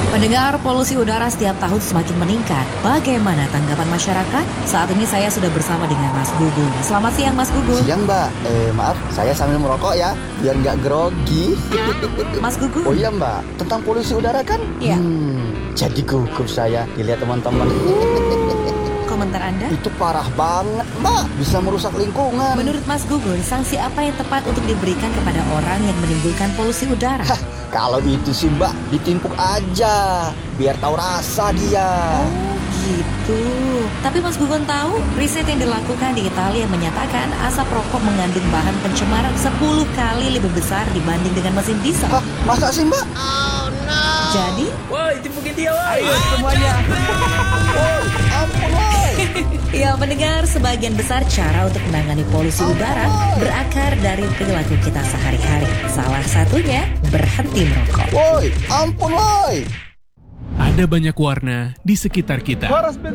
Pendengar, polusi udara setiap tahun semakin meningkat. Bagaimana tanggapan masyarakat? Saat ini saya sudah bersama dengan Mas Gugun. Selamat siang, Mas Gugun. Siang, Mbak. Maaf, saya sambil merokok ya, biar nggak grogi. Mas Gugun. Oh iya, Mbak. Tentang polusi udara kan? Iya. Jadi gugup saya dilihat teman-teman. Komentar Anda? Itu parah banget, Mbak. Bisa merusak lingkungan. Menurut Mas Gugun, sanksi apa yang tepat untuk diberikan kepada orang yang menimbulkan polusi udara? Kalau itu sih, Mbak, ditimpuk aja, biar tahu rasa dia. Oh gitu. Tapi Mas Gugun tahu, riset yang dilakukan di Italia menyatakan asap rokok mengandung bahan pencemaran 10 kali lebih besar dibanding dengan mesin diesel. Hah, masa sih, Mbak? Jadi, Woi, timpukin dia, woi. Ayo semuanya. Oh, ampun, woi. ya mendengar sebagian besar cara untuk menangani polusi udara berakar dari perilaku kita sehari-hari. Salah satunya berhenti merokok. Woi, ampun, woi. Ada banyak warna di sekitar kita.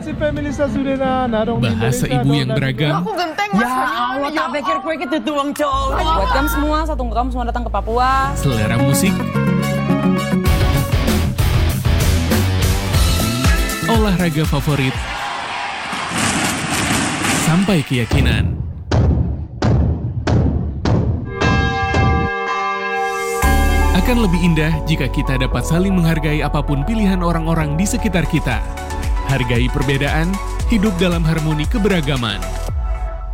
Bahasa ibu yang beragam, Ya Allah, tak pikir kue itu tuang cowok. Buat kamu semua, satu kamu semua datang ke Papua. selera musik, olahraga favorit, sampai keyakinan. Akan lebih indah jika kita dapat saling menghargai apapun pilihan orang-orang di sekitar kita. Hargai perbedaan, hidup dalam harmoni keberagaman.